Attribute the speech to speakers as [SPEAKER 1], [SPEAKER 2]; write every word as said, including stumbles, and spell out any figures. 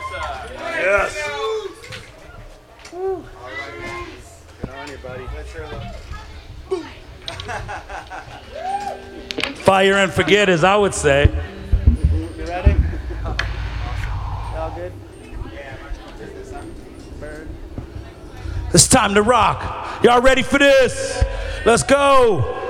[SPEAKER 1] Yes.
[SPEAKER 2] Woo. Good on you, buddy.
[SPEAKER 1] Fire and forget, as I would say.
[SPEAKER 2] You ready? All good? Bird.
[SPEAKER 1] It's time to rock. Y'all ready for this? Let's go.